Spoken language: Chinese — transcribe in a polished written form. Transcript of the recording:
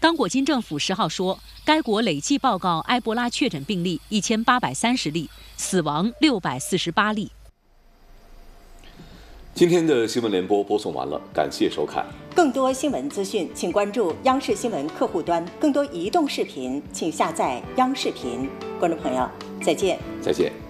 刚果金政府10号说，该国累计报告埃博拉确诊病例1830例，死亡648例。 今天的新闻联播播送完了，感谢收看。 更多新闻资讯，请关注央视新闻客户端；更多移动视频，请下载央视频。观众朋友，再见。 再见。